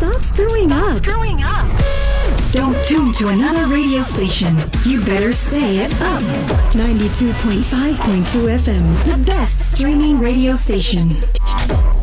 Stop screwing up. Don't tune to another radio station. You better stay at Up. 92.5.2 FM, the best streaming radio station.